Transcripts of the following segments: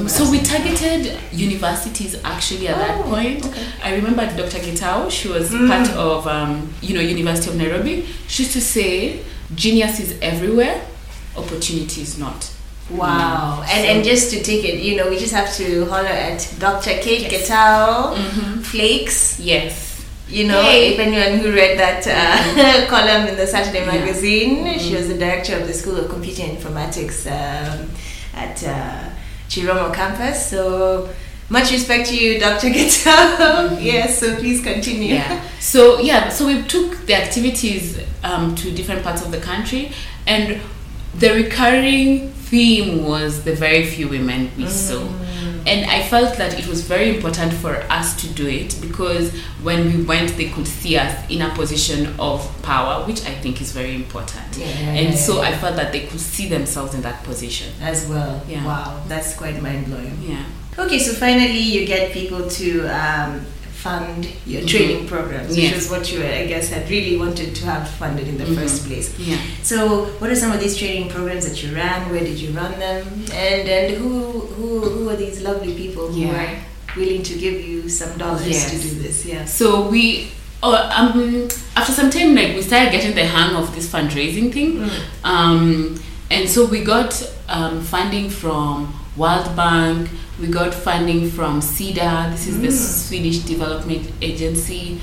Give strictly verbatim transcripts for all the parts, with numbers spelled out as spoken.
Um, so we targeted universities actually at oh, that point. Okay. I remember Doctor Gitao, she was mm. part of, um, you know, University of Nairobi. She used to say, genius is everywhere, opportunity is not. Wow. Mm. And so, and just to take it, you know, we just have to holler at Doctor Kate yes. Gitao, mm-hmm. Flakes. Yes. You know, hey. If anyone who read that uh, column in the Saturday magazine, yeah. she was the director of the School of Computer Informatics um, at uh, Chiromo campus. So much respect to you, Doctor Gitao. Mm-hmm. Yes, so please continue. Yeah. So yeah, so we took the activities um, to different parts of the country, and the recurring theme was the very few women we mm. saw. And I felt that it was very important for us to do it because when we went, they could see us in a position of power, which I think is very important. Yeah, and yeah, so yeah. I felt that they could see themselves in that position. As well. Yeah. Wow, that's quite mind-blowing. Yeah. Okay, so finally you get people to um, fund your mm-hmm. training programs, which yes. was what you, I guess, had really wanted to have funded in the mm-hmm. first place. Yeah. So, what are some of these training programs that you ran? Where did you run them? And and who who who are these lovely people who yeah. are willing to give you some dollars yes. to do this? Yeah. So we. Oh, um, after some time, like we started getting the hang of this fundraising thing, mm. um, and so we got um, funding from World Bank. We got funding from SIDA. This is mm. the Swedish Development Agency.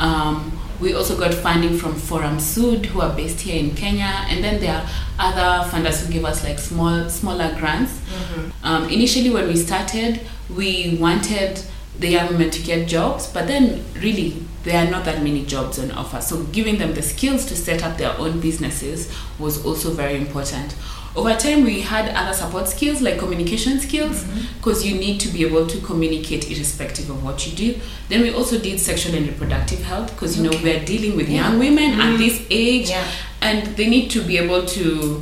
Um, we also got funding from Forum Sud, who are based here in Kenya, and then there are other funders who give us like small, smaller grants. Mm-hmm. Um, initially, when we started, we wanted the young women to get jobs, but then really there are not that many jobs on offer. So giving them the skills to set up their own businesses was also very important. Over time, we had other support skills like communication skills, because mm-hmm. you need to be able to communicate irrespective of what you do. Then we also did sexual and reproductive health, because you okay. know we're dealing with yeah. young women mm-hmm. at this age, yeah. and they need to be able to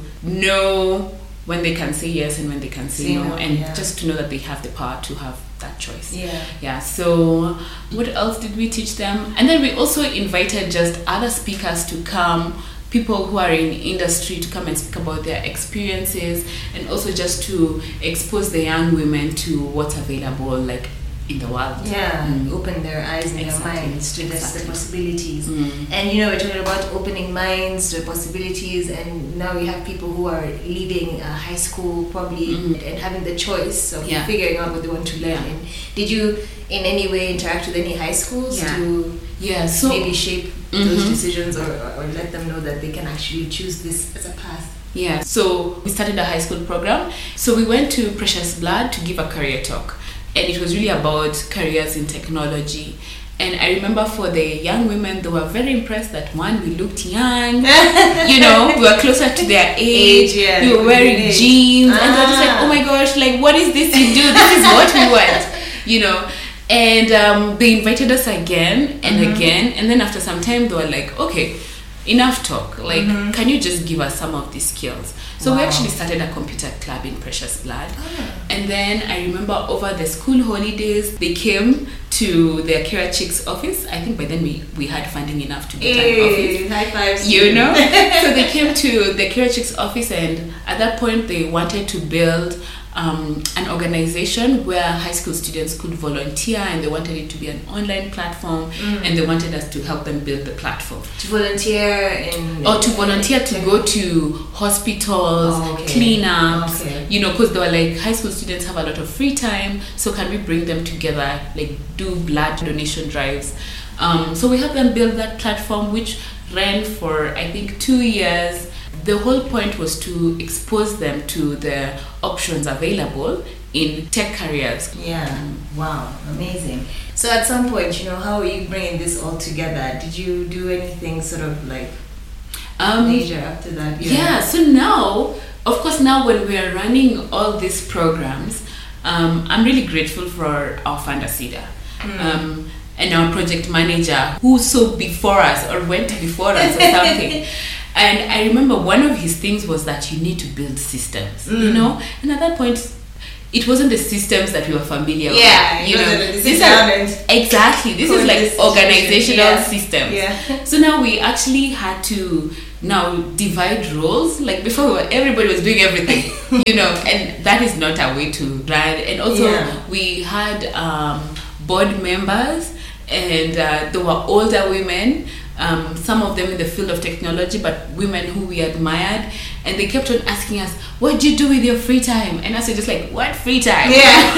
know when they can say yes and when they can say, say no, no, and yeah. just to know that they have the power to have that choice. Yeah. Yeah. So what else did we teach them? And then we also invited just other speakers to come, people who are in industry to come and speak about their experiences, and also just to expose the young women to what's available like in the world. Yeah, mm. open their eyes and exactly. their minds to exactly. the possibilities. Mm. And you know, we're talking about opening minds to possibilities, and now we have people who are leaving uh, high school probably mm. and having the choice of yeah. figuring out what they want to learn. Yeah. And did you in any way interact with any high schools yeah. to yeah, so, maybe shape mm-hmm. those decisions, or, or, or let them know that they can actually choose this as a path? Yeah, so we started a high school program. So we went to Precious Blood to give a career talk. And it was really about careers in technology. And I remember for the young women, they were very impressed that one, we looked young, you know, we were closer to their age, age yeah, we were wearing age. jeans, ah. and they were just like, oh my gosh, like, what is this you do? This is what we want, you know. And um, they invited us again and mm-hmm. again. And then after some time, they were like, okay, enough talk. Like, mm-hmm. can you just give us some of these skills? So wow. we actually started a computer club in Precious Blood. Oh. And then I remember over the school holidays, they came to the Akira Chicks office. I think by then we, we had funding enough to get hey, an office. High fives. You know? So they came to the Akira Chicks office, and at that point they wanted to build Um, an organization where high school students could volunteer, and they wanted it to be an online platform, mm. and they wanted us to help them build the platform. To volunteer in... Or to volunteer to go to hospitals, oh, okay. cleanups, okay. you know, because they were like, high school students have a lot of free time, so can we bring them together, like do blood donation drives. Um, so we helped them build that platform, which ran for, I think, two years. The whole point was to expose them to the options available in tech careers. Yeah, wow, amazing. So at some point, you know, how are you bringing this all together? Did you do anything sort of like um, major after that? Yeah. yeah, so now, of course, now when we are running all these programs, um, I'm really grateful for our funder, SIDA. Mm. Um, and our project manager who saw before us or went before us or something. And I remember one of his things was that you need to build systems, mm. you know? And at that point, it wasn't the systems that we were familiar yeah, with. You know, this is are, exactly. This is like organizational yeah. systems. Yeah. So now we actually had to now divide roles. Like before, we were, everybody was doing everything, you know, and that is not a way to run. And also, yeah. we had um, board members, and uh, there were older women. Um, some of them in the field of technology, but women who we admired, and they kept on asking us, what do you do with your free time? And us were just like, what free time?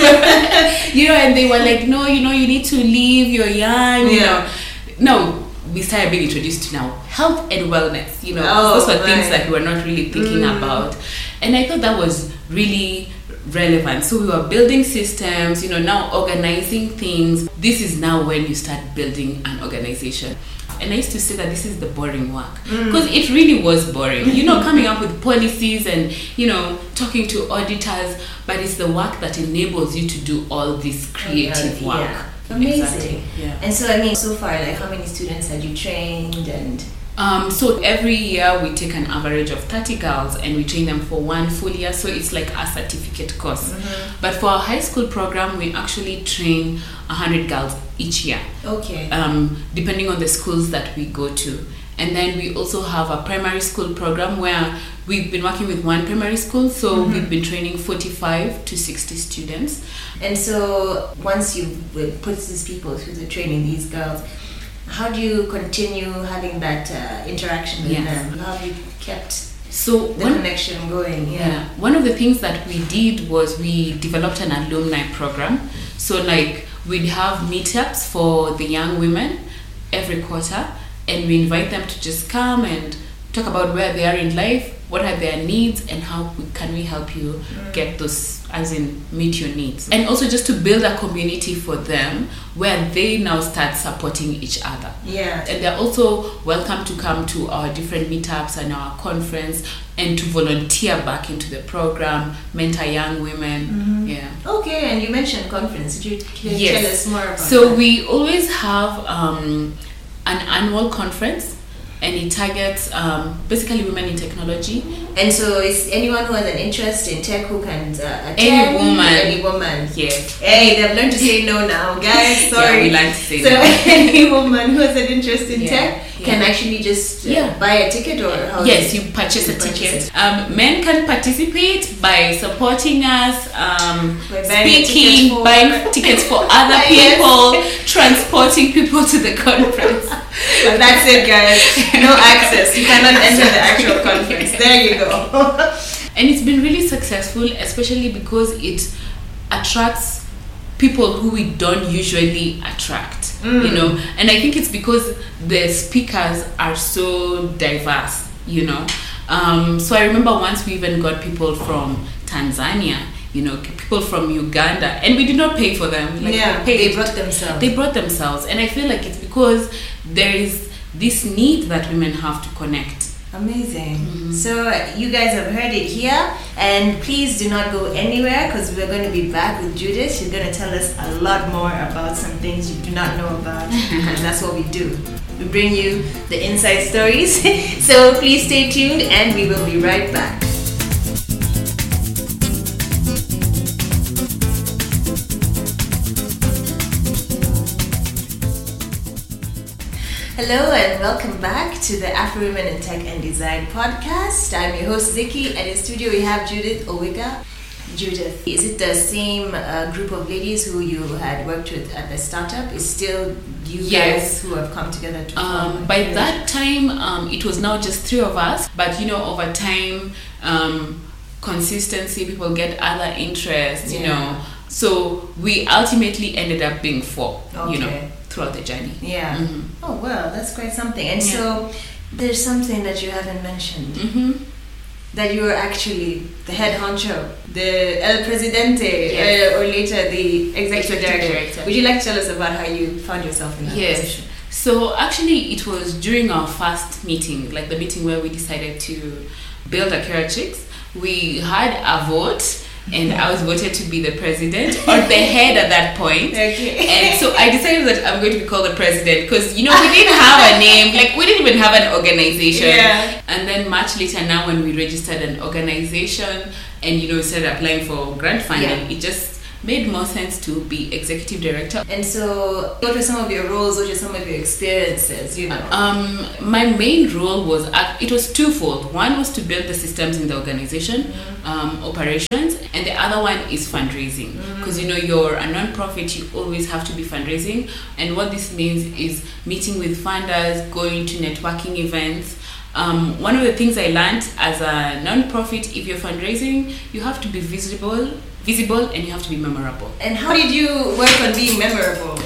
Yeah. You know, and they were like, no, you know, you need to leave, you're young, you yeah. know. No, we started being introduced to now health and wellness, you know. Oh, those were right. things that we were not really thinking mm. about. And I thought that was really relevant. So we were building systems, you know, now organizing things. This is now when you start building an organization. And I used to say that this is the boring work, because mm. it really was boring, you know, coming up with policies and, you know, talking to auditors, but it's the work that enables you to do all this creative yeah. work. Yeah. Amazing. Exactly. Yeah. And so, I mean, so far, like, how many students had you trained? And Um, so every year we take an average of thirty girls and we train them for one full year, so it's like a certificate course. Mm-hmm. But for our high school program, we actually train one hundred girls each year. Okay. Um, depending on the schools that we go to. And then we also have a primary school program where we've been working with one primary school, so mm-hmm. we've been training forty-five to sixty students. And so once you put these people through the training, these girls, how do you continue having that uh, interaction with yes. them? How have you kept so the one, connection going? Yeah. yeah. One of the things that we did was we developed an alumni program. So like we'd have meetups for the young women every quarter, and we invite them to just come and talk about where they are in life, what are their needs, and how we, can we help you mm. get those, as in meet your needs. And also just to build a community for them where they now start supporting each other. Yeah. And they're also welcome to come to our different meetups and our conference and to volunteer back into the program, mentor young women. Mm-hmm. Yeah. Okay, and you mentioned conference. Could you yes. tell us more about so that? we always have um, an annual conference, and it targets um, basically women in technology. And so is anyone who has an interest in tech who can uh, attend? Any woman. Any woman. Yes. Hey, they've learned to say no now, guys. Sorry. Yeah, we learned to say so no. any woman who has an interest in yeah. tech yeah. can actually just uh, yeah. buy a ticket, or how? Yes, you purchase a ticket. Um, men can participate by supporting us, um, by buying speaking, tickets for, buying tickets for other people, transporting people to the conference. But that's it, guys. No access. You cannot enter the actual conference. There you go. And it's been really successful, especially because it attracts people who we don't usually attract, mm. you know. And I think it's because the speakers are so diverse, you know. Um, so I remember once we even got people from Tanzania, you know, people from Uganda, and we did not pay for them. Like, yeah, they brought themselves. They brought themselves, and I feel like it's because there is this need that women have to connect. Amazing. Mm-hmm. So you guys have heard it here, and please do not go anywhere, because we're going to be back with Judith. She's going to tell us a lot more about some things you do not know about, and that's what we do. We bring you the inside stories. So please stay tuned, and we will be right back. Hello and welcome back to the Afro Women in Tech and Design podcast. I'm your host Ziki, and in studio we have Judith Owika. Judith, is it the same uh, group of ladies who you had worked with at the startup? Is still you yes. guys who have come together to um, form? By that time, um, it was now just three of us, but you know, over time, um, consistency, people get other interests, you yeah. know. So we ultimately ended up being four, okay. you know, throughout the journey. Yeah. Mm-hmm. Oh, well, that's quite something. And yeah. so there's something that you haven't mentioned. Mm-hmm. That you were actually the head honcho, the El Presidente, yes. uh, or later the executive director. director. Would you like to tell us about how you found yourself in that yes. position? So actually it was during our first meeting, like the meeting where we decided to build Akira Chicks. We had a vote, and I was voted to be the president or the head at that point. Okay. And so I decided that I'm going to be called the president because, you know, we didn't have a name. Like, we didn't even have an organization. Yeah. And then much later now when we registered an organization and, you know, started applying for grant funding, yeah. it just made more sense to be executive director. And so, what were some of your roles? What were some of your experiences? You know, um, my main role was uh, it was twofold. One was to build the systems in the organization, mm-hmm. um, operations, and the other one is fundraising. Because mm-hmm. you know, you're a non-profit, you always have to be fundraising. And what this means is meeting with funders, going to networking events. Um, one of the things I learned as a non-profit, if you're fundraising, you have to be visible, visible, and you have to be memorable. And how did you work on being memorable?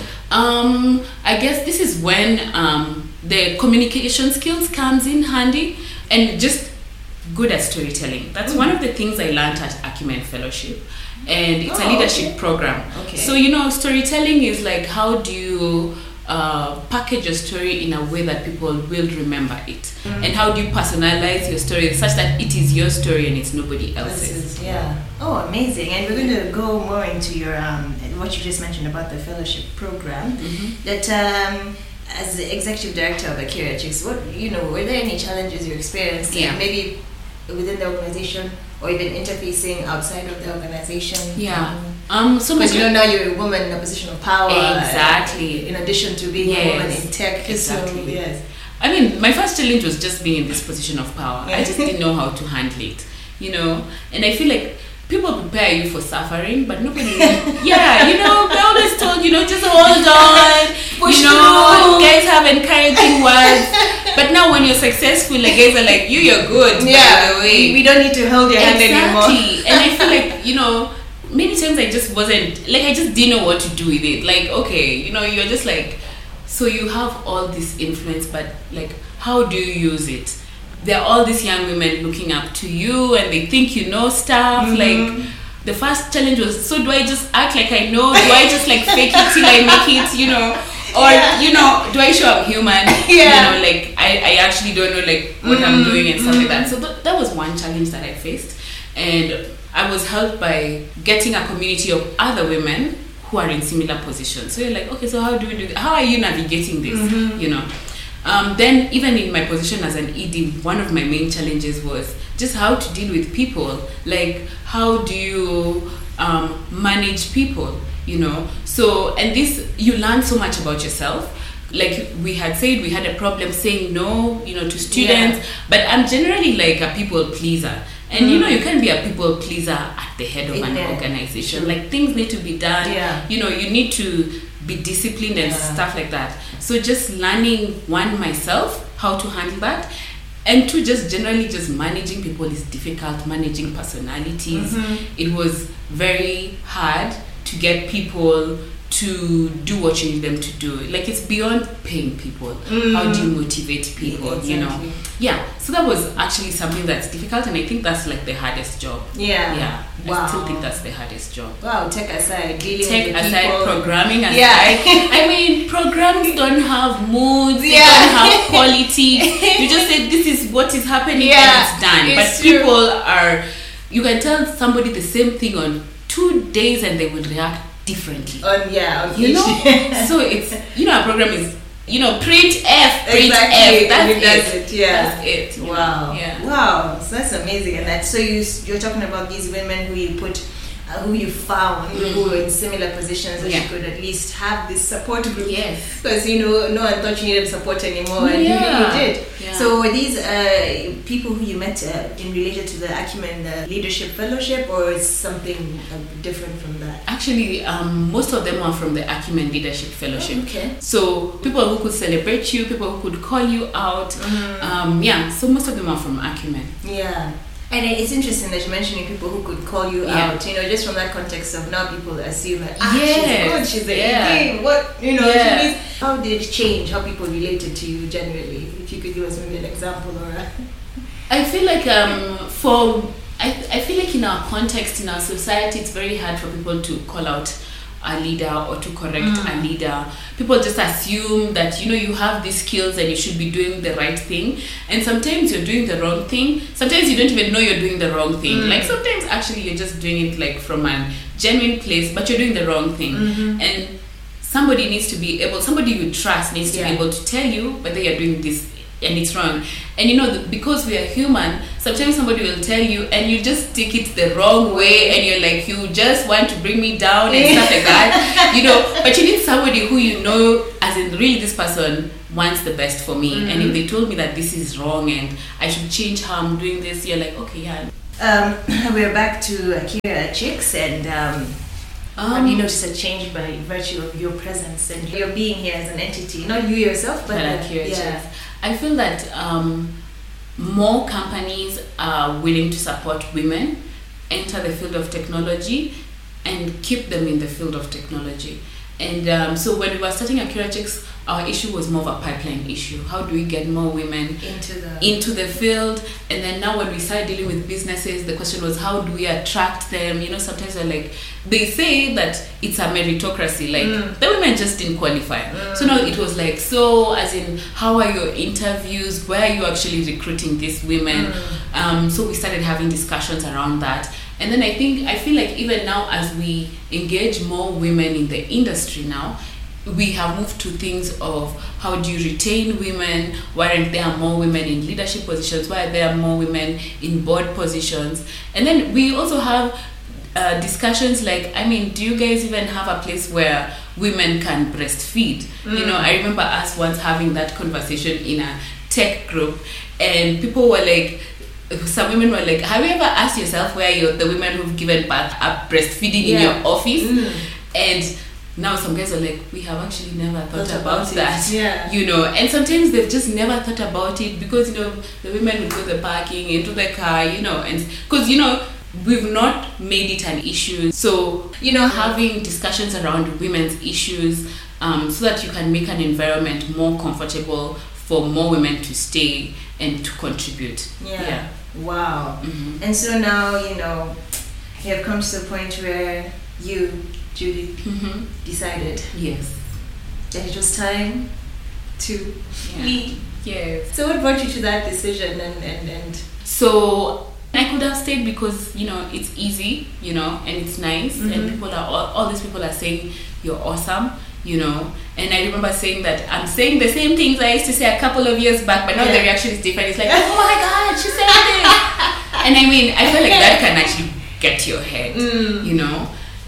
Um, I guess this is when um, the communication skills comes in handy, and just good at storytelling. That's mm. one of the things I learned at Acumen Fellowship, and it's oh, a leadership okay. program. Okay. So you know, storytelling is like, how do you Uh, package your story in a way that people will remember it, mm. and how do you personalize your story such that it is your story and it's nobody else's. Is, yeah. Oh, amazing! And we're going to go more into your um, what you just mentioned about the fellowship program. Mm-hmm. That um, as the executive director of Akira Chicks, what you know, were there any challenges you experienced? Yeah. Maybe within the organization, or even interfacing outside of the organization. Yeah. Um. So because you know now you're a woman in a position of power. Exactly. In addition to being yes. a woman in tech. Exactly. So, yes. I mean, my first challenge was just being in this position of power. I just didn't know how to handle it. You know, and I feel like people prepare you for suffering, but nobody. yeah. You know, they always told you know just hold on. Push you know, through. guys have encouraging words. But now when you're successful, like guys are like, you, you're good. Yeah. By the way. We don't need to hold your exactly. hand anymore. And I feel like, you know, many times I just wasn't, like I just didn't know what to do with it. Like, okay, you know, you're just like, so you have all this influence, but like, how do you use it? There are all these young women looking up to you and they think you know stuff. Mm-hmm. Like, the first challenge was, so do I just act like I know? Do I just like fake it till I make it, you know? Or, yeah. you know, do I show I'm human? Yeah. You know, like, I, I actually don't know, like, what mm-hmm. I'm doing and stuff mm-hmm. like that. So th- that was one challenge that I faced. And I was helped by getting a community of other women who are in similar positions. So you're like, okay, so how do we do that? How are you navigating this? Mm-hmm. You know? Um, then even in my position as an E D, one of my main challenges was just how to deal with people. Like, how do you um, manage people? You know, so, and this, you learn so much about yourself. Like we had said, we had a problem saying no, you know, to students, yeah. but I'm generally like a people pleaser. And mm. you know, you can be a people pleaser at the head of In an there. organization. Like things need to be done. Yeah. You know, you need to be disciplined and yeah. stuff like that. So just learning, one, myself, how to handle that. And two, just generally just managing people is difficult. Managing personalities. Mm-hmm. It was very hard to get people to do what you need them to do. Like, it's beyond paying people. Mm. How do you motivate people, yeah, exactly. you know? Yeah, so that was actually something that's difficult, and I think that's like the hardest job. Yeah. Yeah. Wow. I still think that's the hardest job. Wow, tech aside, dealing tech with aside, people. programming aside. Yeah. I mean, programs don't have moods, they yeah. don't have quality. You just say, this is what is happening, yeah. and it's done. It's but true. People are, you can tell somebody the same thing on two days and they will react differently. On yeah, on you know. So it's, you know, our program is, you know, print F, print exactly. F. That's it. That's it. Yeah, that's it. Wow. Yeah. Wow. So that's amazing. And that so you you're talking about these women who you put, uh, who you found, mm. who were in similar positions, that yeah. you could at least have this support group. Yes. Because you know, no one thought you needed support anymore, and yeah. you, you did. Yeah. So were these uh, people who you met uh, in relation to the Acumen uh, Leadership Fellowship, or is something uh, different from that? Actually, um, most of them are from the Acumen Leadership Fellowship. Oh, okay. So people who could celebrate you, people who could call you out. Mm. Um, yeah, so most of them are from Acumen. Yeah. And it's interesting that you're mentioning people who could call you yeah. out, you know, just from that context of now people assume that, ah, yes. she's good, she's a yeah. E D, what, you know, yeah. she means, how did it change how people related to you generally? If you could give us maybe an example or a... I feel like um, for, I, I feel like in our context, in our society, it's very hard for people to call out a leader or to correct mm. a leader. People just assume that, you know, you have these skills and you should be doing the right thing, and sometimes you're doing the wrong thing. Sometimes you don't even know you're doing the wrong thing. Mm. Like sometimes actually you're just doing it like from a genuine place, but you're doing the wrong thing. Mm-hmm. And somebody needs to be able, somebody you trust needs to yeah. be able to tell you whether you're doing this and it's wrong. And you know, because we are human, sometimes somebody will tell you and you just take it the wrong way, and you're like, you just want to bring me down and stuff like that, you know. But you need somebody who you know, as in really this person wants the best for me. Mm-hmm. And if they told me that this is wrong and I should change how I'm doing this, you're like, okay, yeah. Um, we're back to Akira Chicks, and um, um, have you noticed a change by virtue of your presence and your being here as an entity? Not you yourself, but uh, Akira yeah. Chicks. I feel that um, more companies are willing to support women enter the field of technology and keep them in the field of technology. And um, so when we were starting Akira Chicks, our issue was more of a pipeline issue. How do we get more women into the into the field? And then now when we started dealing with businesses, the question was, how do we attract them? You know, sometimes they're like, they say that it's a meritocracy, like mm. the women just didn't qualify. Mm. So now it was like, so as in, how are your interviews? Where are you actually recruiting these women? Mm. Um, so we started having discussions around that. And then I think, I feel like even now as we engage more women in the industry now, we have moved to things of how do you retain women, why aren't there more women in leadership positions, why are there more women in board positions. And then we also have uh, discussions like, I mean, do you guys even have a place where women can breastfeed? Mm. You know, I remember us once having that conversation in a tech group, and people were like, some women were like, have you ever asked yourself where you're the women who've given birth are breastfeeding yeah. in your office? Mm. And now some guys are like, we have actually never thought, thought about, about that, yeah. you know. And sometimes they've just never thought about it because, you know, the women would go to the parking, into the car, you know, and because, you know, we've not made it an issue. So, you know, having discussions around women's issues um, so that you can make an environment more comfortable for more women to stay and to contribute. Yeah. yeah. Wow. Mm-hmm. And so now, you know, you have come to the point where you, Judy, mm-hmm. decided yes that it was time to yeah. leave. Yes. So what brought you to that decision? And, and, and so I could have stayed because, you know, it's easy, you know, and it's nice, mm-hmm. and people are all, all these people are saying you're awesome, you know. And I remember saying that I'm saying the same things I used to say a couple of years back, but now yeah. the reaction is different. It's like, oh my god, she said this. And I mean, I feel like that can actually get to your head, mm. you know.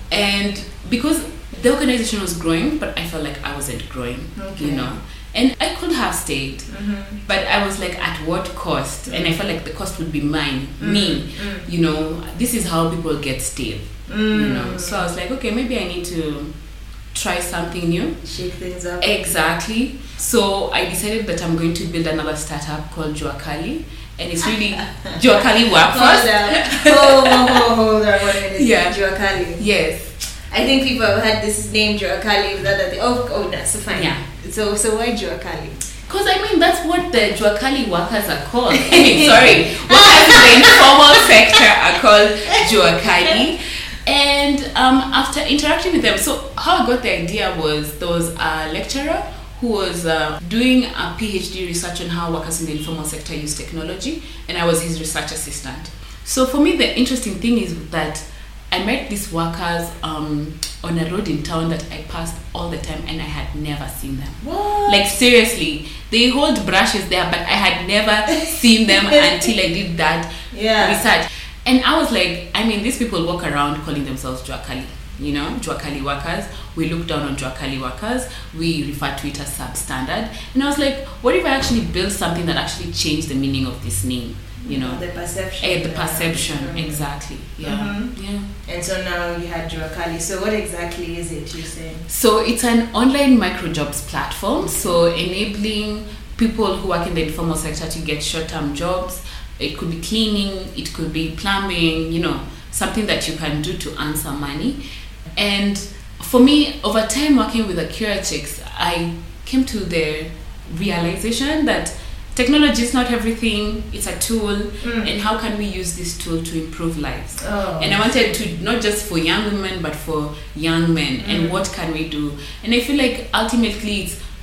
And because the organization was growing, but I felt like I wasn't growing, okay. you know. And I could have stayed, mm-hmm. but I was like, at what cost? Mm-hmm. And I felt like the cost would be mine, mm-hmm. me. Mm-hmm. You know, this is how people get stale, mm-hmm. you know. So I was like, okay, maybe I need to try something new. Shake things up. Exactly. So I decided that I'm going to build another startup called Jua Kali. And it's really Jua Kali work first. Hold on, hold, hold on, one minute. Yeah. Jua Kali. Yes. I think people have had this name Jua Kali with other thing. Oh, oh, that's fine. Yeah. So, so why Jua Kali? Because I mean, that's what the Jua Kali workers are called. I mean, sorry, workers in the informal sector are called Jua Kali. And um, after interacting with them, so how I got the idea was there was a lecturer who was uh, doing a PhD research on how workers in the informal sector use technology, and I was his research assistant. So for me, the interesting thing is that I met these workers um, on a road in town that I passed all the time, and I had never seen them. What? Like seriously, they hold brushes there, but I had never seen them until I did that yeah. research. And I was like, I mean, these people walk around calling themselves Jua Kali, you know, Jua Kali workers. We look down on Jua Kali workers. We refer to it as substandard. And I was like, what if I actually build something that actually changed the meaning of this name? You know, the perception. Eh, the perception, mm-hmm. exactly. Yeah, mm-hmm. yeah. And so now you had Jua Kali. So what exactly is it you're saying? So it's an online micro jobs platform. So enabling people who work in the informal sector to get short-term jobs. It could be cleaning, it could be plumbing, you know, something that you can do to earn some money. And for me, over time working with Akira Chicks, I came to the realization that technology is not everything, it's a tool, mm. and how can we use this tool to improve lives? Oh. And I wanted to, not just for young women, but for young men, mm. and what can we do? And I feel like ultimately it's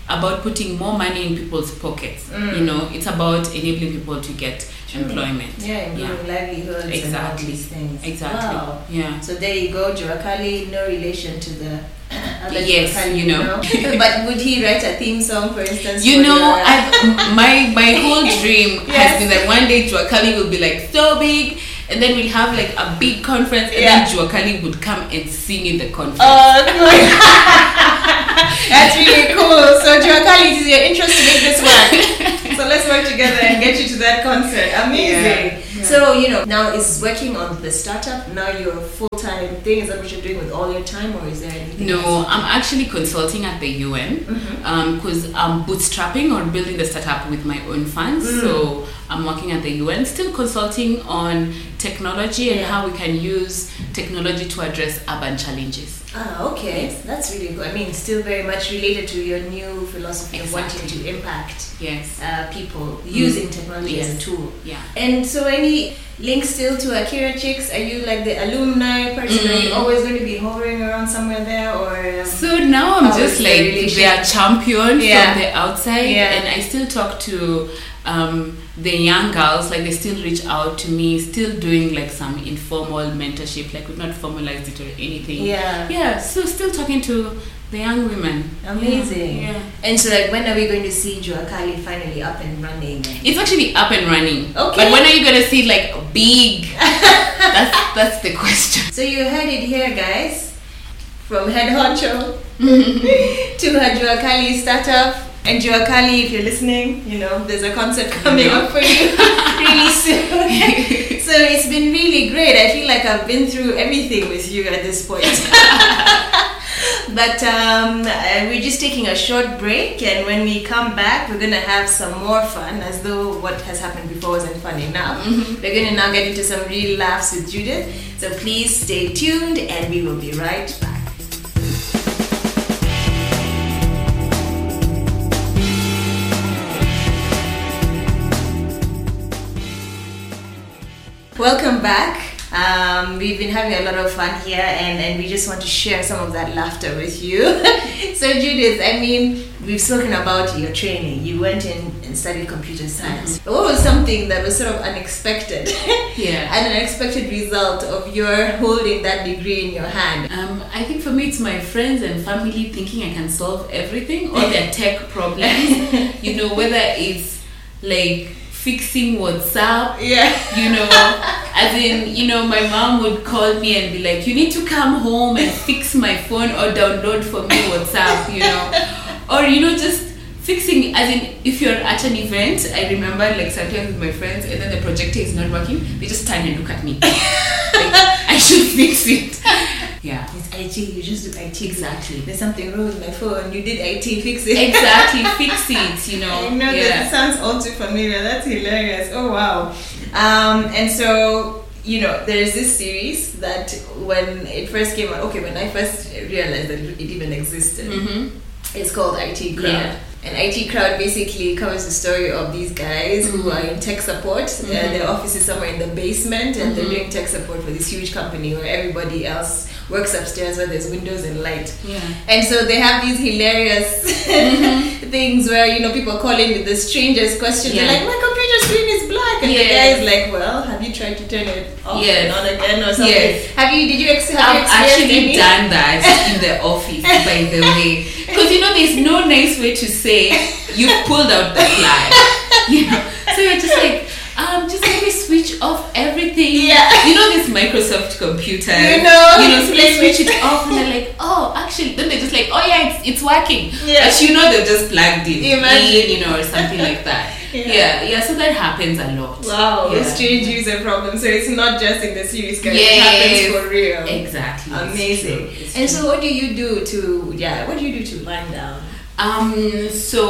about putting more money in people's pockets. Mm. You know, it's about enabling people to get True. employment. Yeah, improving Yeah. livelihoods and all Exactly. these things. Exactly. Wow. Yeah. So there you go, Jua Kali, no relation to the other Yes, Jua Kali, you know. But would he write a theme song, for instance? You for know, your- I've, my my whole dream Yes. has been that one day Jua Kali will be like so big, and then we'll have like a big conference, and Yeah. then Jua Kali would come and sing in the conference. Oh, good. That's really cool. So, Jua Kali, it is your interest to make this work. So let's work together and get you to that concert. Amazing. Yeah. Yeah. So, you know, now is working on the startup now your full-time thing? Is that what you're doing with all your time, or is there anything No, else? I'm actually consulting at the U N because Mhm. um, I'm bootstrapping or building the startup with my own funds. Mm. So I'm working at the U N, still consulting on technology and Yeah. how we can use technology to address urban challenges. Ah, okay. That's really good. I mean, still very much related to your new philosophy of wanting Exactly. to impact Yes. uh, people using technology as a Yes. tool. Yeah. And so, any links still to Akira Chicks? Are you like the alumni person? Are you Mm. always going to be hovering around somewhere there, or? um, So now I'm How just is the like relationship? their champion Yeah. from the outside, Yeah. and I still talk to um, the young girls. Like they still reach out to me, still doing like some informal mentorship. Like we've not formalized it or anything. Yeah. Yeah. So still talking to the young women. Amazing. Yeah. And so, like, when are we going to see Jua Kali finally up and running? It's actually up and running. Okay. But when are you gonna see it like big? that's that's the question. So you heard it here, guys, from Head Honcho to her Jua Kali startup. And Jua Kali, if you're listening, you know, there's a concert coming Yeah. up for you really soon. So it's been really great. I feel like I've been through everything with you at this point. But um, uh, we're just taking a short break, and when we come back, we're going to have some more fun, as though what has happened before wasn't fun enough. Mhm. We're going to now get into some real laughs with Judith. So please stay tuned, and we will be right back. Welcome back. Um, we've been having a lot of fun here, and, and we just want to share some of that laughter with you. So, Judith, I mean, we've spoken about your training. You went in and studied computer science. Mm-hmm. What was something that was sort of unexpected? Yeah. And an unexpected result of your holding that degree in your hand? Um, I think for me, it's my friends and family thinking I can solve everything, all their tech problems. You know, whether it's like fixing WhatsApp, Yeah. you know, as in, you know, my mom would call me and be like, you need to come home and fix my phone or download for me WhatsApp, you know, or, you know, just fixing, as in, if you're at an event, I remember like sometimes with my friends, and then the projector is not working, they just turn and look at me. Like, I should fix it. Yeah. It's I T, you just do I T. Exactly. There's something wrong with my phone, you did I T, fix it. Exactly, fix it, you know. I know, yeah. that sounds all too familiar. That's hilarious. Oh, wow. Um, and so, you know, there is this series that when it first came out, okay, when I first realized that it even existed, Mm-hmm. it's called I T Crowd. Yeah. And I T Crowd basically covers the story of these guys Mm-hmm. who are in tech support. Mm-hmm. Uh, their office is somewhere in the basement, and they're Mm-hmm. doing tech support for this huge company where everybody else works upstairs where there's windows and light. Yeah. And so they have these hilarious Mm-hmm. things where, you know, people call in with the strangest questions. Yeah. They're like, my computer screen is black. And Yes. the guy is like, well, have you tried to turn it off Yes. and on again or something? Yes. Have you, did you, ex- have you I've experienced actually any? done that in the office, by the way. Because, you know, there's no nice way to say you pulled out the flag. You know? So you're just like, um, just let me switch off everything. Yeah. You know this Microsoft computer. You know, You know, so they play switch it off and they're like, oh, actually, then they're just like, oh yeah, it's, it's working. Yeah. But you know they've just plugged it Imagine. in, you know, or something like that. Yeah. yeah, yeah, so that happens a lot. Wow, Yeah. strange user problem. So it's not just in the series, guys. Yes. It happens for real. Exactly. It's Amazing. true, it's And true. so what do you do to, yeah, what do you do to wind down? Um,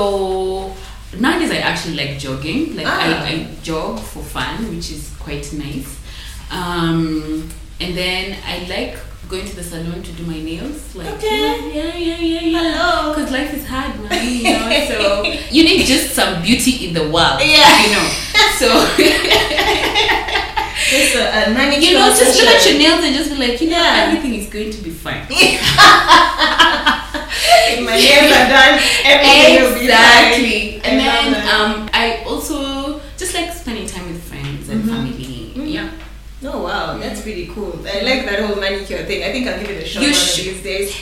so nowadays I actually like jogging. Like Ah. I, I jog for fun, which is quite nice. Um, and then I like going to the salon to do my nails. Like Okay. yeah, yeah, yeah, yeah. Hello. Because life is hard, man. You know, so you need just some beauty in the world. Yeah. You know. So Just a, a manicure you know, just look at session. your nails and just be like, you know, Yeah. everything is going to be fine. Imagine. my nails are done, everything will be fine. Exactly. And I then love that. um, I also just like spending time with friends and Mhm. family. Mhm. Yeah. Oh wow, that's really cool. I like that whole manicure thing. I think I'll give it a shot You one should. of these days.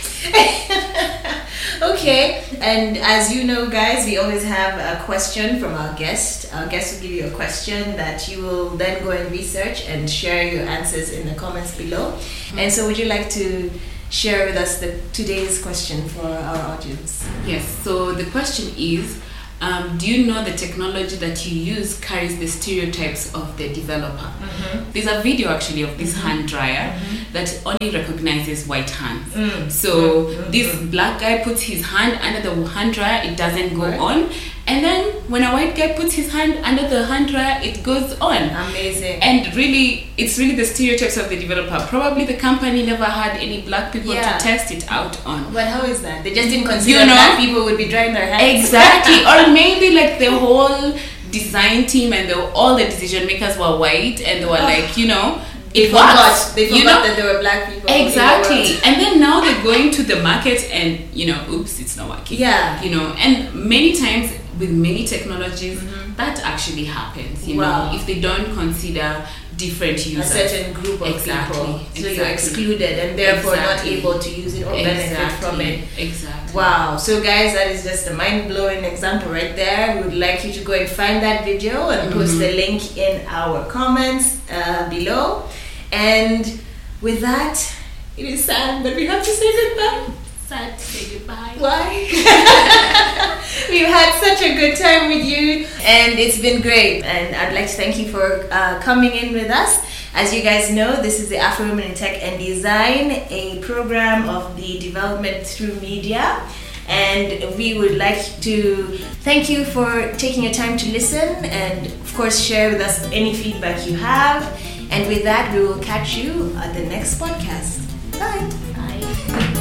Okay, and as you know, guys, we always have a question from our guest. Our guest will give you a question that you will then go and research and share your answers in the comments below. Mm-hmm. And so, would you like to share with us the today's question for our audience? Yes. So the question is, um, do you know the technology that you use carries the stereotypes of the developer? Mm-hmm. There's a video actually of this Mhm. hand dryer Mhm. that only recognizes white hands. Mm. So Mm, this mm, black guy puts his hand under the hand dryer, it doesn't go Right. on. And then when a white guy puts his hand under the hand dryer, it goes on. Amazing. And really, it's really the stereotypes of the developer. Probably the company never had any black people Yeah. to test it out on. But how is that? They just didn't consider You know? that people would be drying their hands. Exactly. Or maybe like the whole design team and the, all the decision makers were white and they were like, you know, They it forgot. works, They forgot you know? that there were black people. in the Exactly. world. And then now they're going to the market and, you know, oops, it's not working. Yeah. You know, and many times with many technologies, Mhm. that actually happens, you Wow. know, if they don't consider different A users. certain group of Exactly, people. So you're exactly. excluded and therefore Exactly. not able to use it or benefit from it. Exactly. Wow. So guys, that is just a mind-blowing example right there. We would like you to go and find that video and post Mhm. the link in our comments uh, below. And with that, it is sad that we have to say goodbye. Sad to say goodbye. Why? We've had such a good time with you and it's been great, and I'd like to thank you for uh, coming in with us. As you guys know, this is the Afro Women in Tech and Design, a program of the Development Through Media, and we would like to thank you for taking your time to listen and of course share with us any feedback you have. And with that, we will catch you at the next podcast. Bye. Bye.